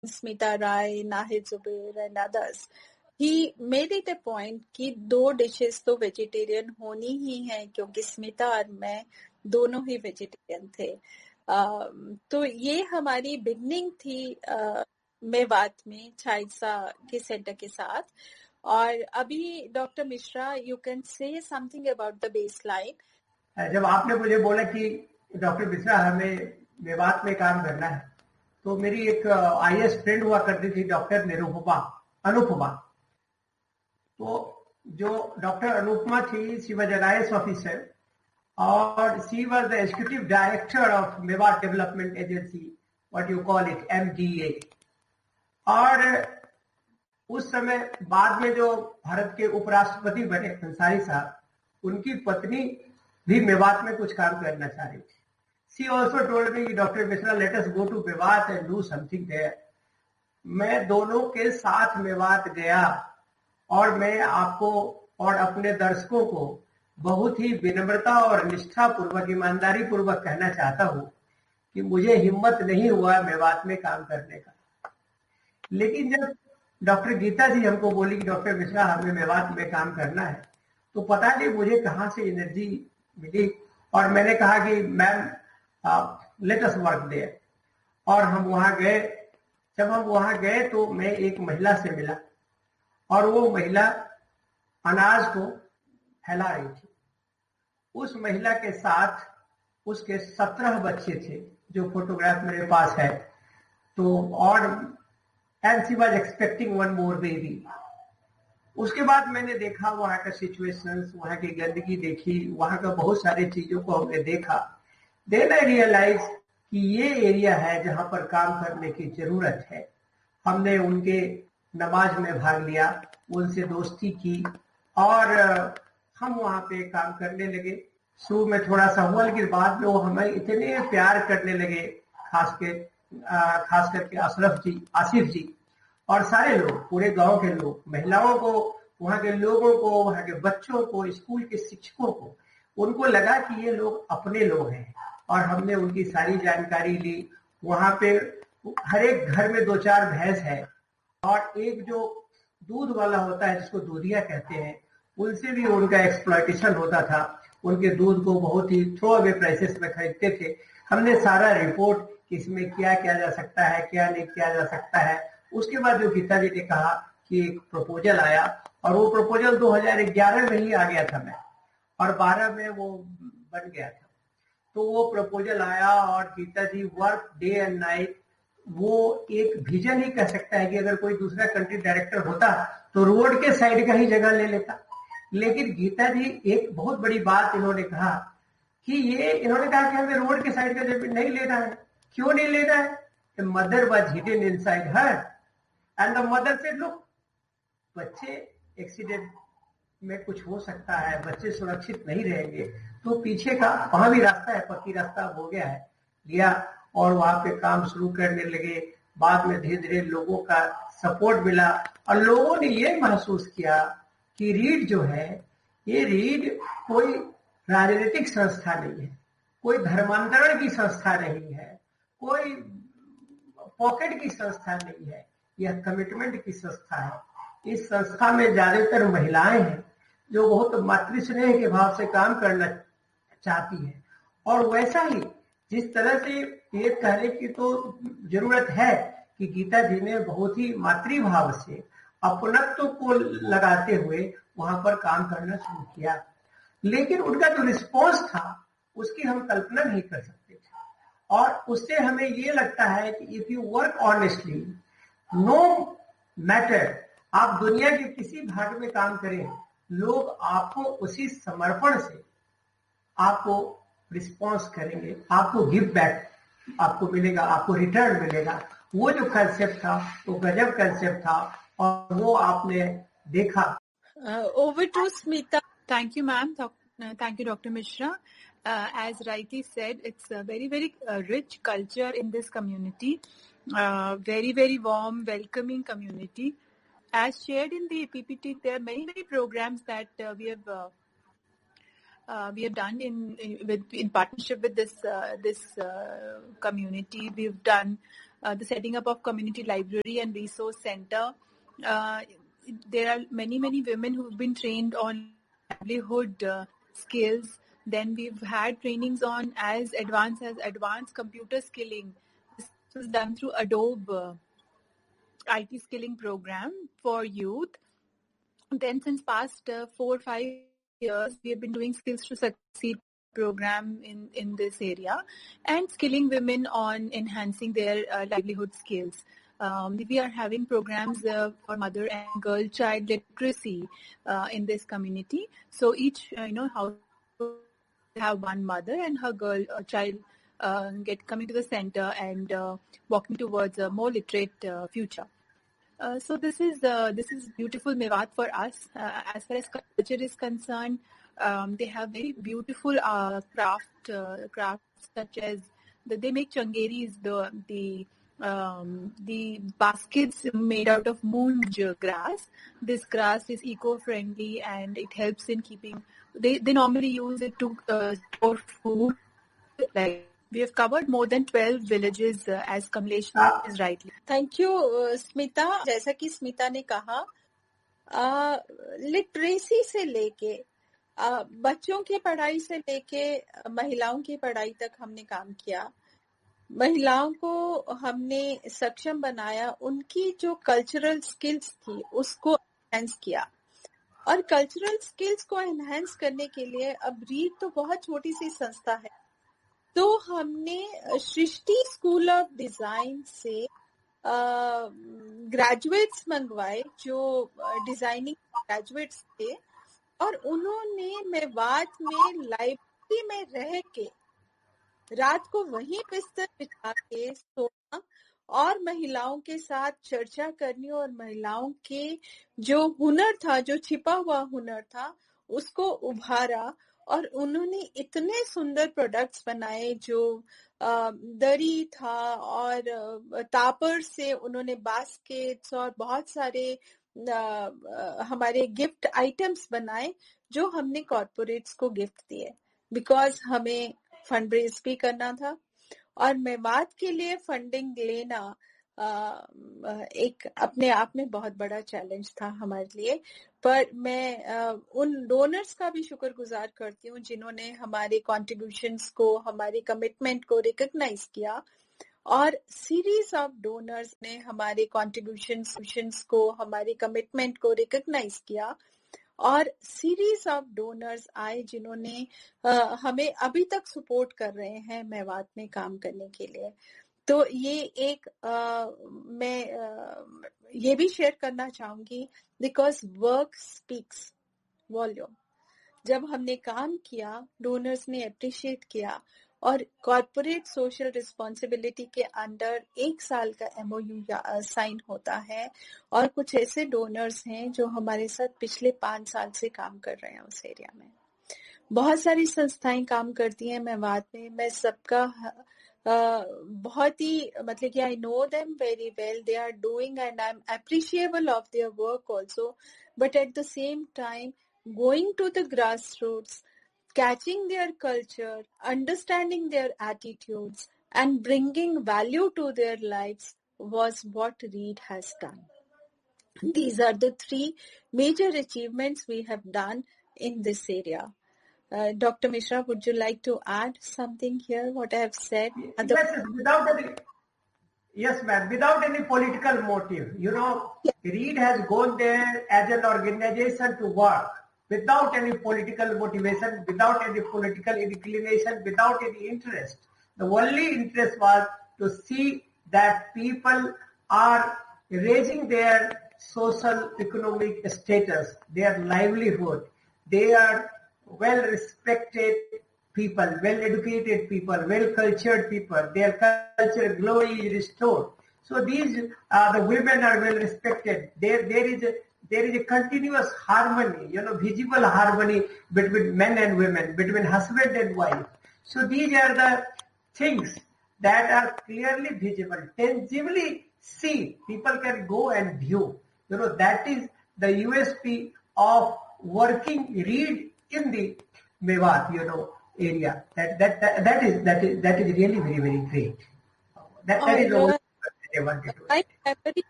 Smita Rai, Nahid Zubair and others, he made it a point कि 2 dishes तो vegetarian होनी ही है, क्योंकि स्मिता और मैं दोनों ही vegetarian थे. तो ये हमारी बिगनिंग थी मेवात में चाइसा के सेंटर के साथ. और अभी doctor Mishra, you can say something about the base line. जब आपने मुझे बोला कि डॉक्टर मिश्रा हमें मेवात में काम करना है, तो मेरी एक IAS फ्रेंड हुआ करती थी, डॉक्टर अनुपमा. तो जो डॉक्टर अनुपमा थी, she was an IAS officer और she was the executive director of Mewat development agency, what you call it, MDA. और उस समय बाद में जो भारत के उपराष्ट्रपति बने अंसारी साहब, उनकी पत्नी भी मेवात में कुछ काम करना चाह रही थी. She also told me, Dr. Mishra, let us go to Mewat and do something there. मैं दोनों के साथ मेवात गया और मैं आपको और अपने दर्शकों को बहुत ही विनम्रता और निष्ठा पूर्वक, ईमानदारी पूर्वक कहना चाहता हूं कि मुझे हिम्मत नहीं हुआ मेवात में काम करने का. लेकिन जब डॉक्टर गीता जी हमको बोली कि डॉक्टर मिश्रा हमें मेवात में काम करना है, तो पता नहीं मुझे कहां से एनर्जी मिली और मैंने कहा कि ma'am let us work there. और हम वहां गए. जब हम वहां गए तो मैं एक महिला से मिला और वो महिला अनाज को फैला रही थी. उस महिला के साथ उसके 17 बच्चे थे, जो फोटोग्राफ मेरे पास है. तो और and she was expecting one more baby. उसके बाद मैंने देखा वहां का सिचुएशंस, वहां की गंदगी देखी, वहां का बहुत सारी चीजों को हमने देखा. देन आई रियलाइज कि ये एरिया है जहां पर काम करने की जरूरत है. हमने उनके नमाज में भाग लिया, उनसे दोस्ती की और हम वहां पे काम करने लगे. शुरू में थोड़ा सा हुआ, लेकिन बाद में वो हमें इतने प्यार करने लगे, खास करके आसिफ जी और सारे लोग, पूरे गांव के लोग, महिलाओं को, वहां के लोगों को, वहां के बच्चों को, स्कूल के शिक्षकों को. उनको लगा कि ये लोग अपने लोग हैं और हमने उनकी सारी जानकारी ली. वहां पे हर एक घर में 2-4 भैंस है और एक जो दूध वाला होता है जिसको दूधिया कहते हैं, उनसे भी उनका एक्सप्लॉयटेशन होता था. उनके दूध को बहुत ही थ्रो अवे प्राइसेस में खरीदते थे. हमने सारा रिपोर्ट इसमें क्या किया जा सकता है, क्या नहीं किया जा सकता है. उसके बाद जो गीता जी ने कहा कि एक प्रपोजल आया और वो प्रपोजल 2011 में ही आ गया था मैं, और 12 में वो बन गया था. तो वो प्रपोजल आया और गीता जी वर्क डे एंड नाइट. वो एक विजन ही कह सकता है कि अगर कोई दूसरा कंट्री डायरेक्टर होता तो रोड के साइड का ही जगह ले लेता. लेकिन गीता जी एक बहुत बड़ी बात इन्होंने कहा कि इन्होंने कहा कि हमें रोड के साइड का जमीन नहीं लेना है. क्यों नहीं लेना है? The mother was hidden inside her and the mother said, look, बच्चे एक्सीडेंट में कुछ हो सकता है, बच्चे सुरक्षित नहीं रहेंगे, तो पीछे का वहां भी रास्ता है, पक्की रास्ता हो गया है, लिया और वहां पे काम शुरू करने लगे. बाद में धीरे धीरे लोगों का सपोर्ट मिला और लोगों ने ये महसूस किया कि रीड जो है, ये रीड कोई राजनीतिक संस्था नहीं है, कोई धर्मांतरण की संस्था नहीं है, कोई पॉकेट की संस्था नहीं है, यह कमिटमेंट की संस्था है. इस संस्था में ज्यादातर महिलाएं हैं जो बहुत मातृस्नेह के भाव से काम करना चाहती हैं. और वैसा ही जिस तरह से ये कहने की तो जरूरत है कि गीता जी ने बहुत ही मातृभाव से अपनत्व को लगाते हुए वहां पर काम करना शुरू किया. लेकिन उनका जो रिस्पॉन्स था उसकी हम कल्पना नहीं कर सकते थे. और उससे हमें ये लगता है कि if you work honestly, no matter आप दुनिया के किसी भाग में काम करें, लोग आपको उसी समर्पण से आपको रिस्पॉन्स करेंगे, आपको गिव बैक आपको मिलेगा, आपको रिटर्न मिलेगा. वो जो कंसेप्ट था वो गजब कंसेप्ट था और वो आपने देखा. Over to Smita. Thank you, ma'am. Thank you, Dr. Mishra. As rightly said, it's a very, very rich culture in this community. Very, very warm, welcoming community. As shared in the PPT, there are many, many programs that we have done in partnership with this community. We've done the setting up of community library and resource center. There are many women who've been trained on livelihood skills. Then we've had trainings on as advanced computer skilling. This was done through Adobe IT skilling program for youth. Then since past 4 or 5 years, we have been doing Skills to Succeed program in this area, and skilling women on enhancing their livelihood skills. We are having programs for mother and girl child literacy in this community. So each house have one mother and her girl child coming to the center and walking towards a more literate future. So this is beautiful Mewat for us. As far as culture is concerned, they have very beautiful crafts such as they make changeris, the baskets made out of moonj grass. This grass is eco-friendly and it helps in keeping. They normally use it to store food. Like we have covered more than 12 villages as Kamlesh is rightly. Thank you, Smita. जैसा कि स्मिता ने कहा, literacy से लेके बच्चों की पढ़ाई से लेके महिलाओं की पढ़ाई तक हमने काम किया. महिलाओं को हमने सक्षम बनाया, उनकी जो कल्चरल स्किल्स थी उसको एनहांस किया. और कल्चरल स्किल्स को एनहांस करने के लिए अब रीड तो बहुत छोटी सी संस्था है, तो हमने सृष्टि स्कूल ऑफ डिजाइन से ग्रेजुएट्स मंगवाए जो डिजाइनिंग ग्रेजुएट्स थे, और उन्होंने मेवात में लाइब्रेरी में रह के रात को वहीं बिस्तर बिछा के सोना और महिलाओं के साथ चर्चा करनी और महिलाओं के जो हुनर था, जो छिपा हुआ हुनर था, उसको उभारा. और उन्होंने इतने सुंदर प्रोडक्ट्स बनाए, जो दरी था और तापर से उन्होंने बास्केट्स और बहुत सारे हमारे गिफ्ट आइटम्स बनाए जो हमने कॉर्पोरेट्स को गिफ्ट दिए, बिकॉज हमें फंड रेज भी करना था. और मेवात के लिए फंडिंग लेना एक अपने आप में बहुत बड़ा चैलेंज था हमारे लिए. पर मैं उन डोनर्स का भी शुक्रगुजार करती हूँ जिन्होंने हमारे कॉन्ट्रीब्यूशंस को, हमारे कमिटमेंट को रिकॉग्नाइज किया. और सीरीज ऑफ डोनर्स ने हमारे कॉन्ट्रीब्यूशंस को, हमारे कमिटमेंट को रिकॉग्नाइज किया. और सीरीज ऑफ डोनर्स आए जिन्होंने हमें अभी तक सपोर्ट कर रहे हैं मेवात में काम करने के लिए. तो ये एक मैं ये भी शेयर करना चाहूंगी, बिकॉज वर्क स्पीक्स वॉल्यूम. जब हमने काम किया, डोनर्स ने अप्रिशिएट किया, और कॉर्पोरेट सोशल रिस्पॉन्सिबिलिटी के अंडर 1 साल का MOU साइन होता है. और कुछ ऐसे डोनर्स हैं जो हमारे साथ पिछले 5 साल से काम कर रहे हैं उस एरिया में. बहुत सारी संस्थाएं काम करती हैं मेवात में. मैं सबका बहुत ही मतलब कि I know them very well, they are doing and I am appreciable of their work also. But at the same time going to the grass roots, catching their culture, understanding their attitudes, and bringing value to their lives was what READ has done. These are the 3 major achievements we have done in this area. Dr. Mishra, would you like to add something here, what I have said? Yes, ma'am. Without any political motive. READ has gone there as an organization to work. Without any political motivation, without any political inclination, without any interest. The only interest was to see that people are raising their social economic status, their livelihood. They are well-respected people, well-educated people, well-cultured people. Their culture glory is restored. So these the women are well-respected. There is a continuous harmony, visible harmony between men and women, between husband and wife. So these are the things that are clearly visible, tangibly seen. People can go and view. That is the USP of working READ in the Mewat, area. That is really very, very great. That is all. they wanted to. My primary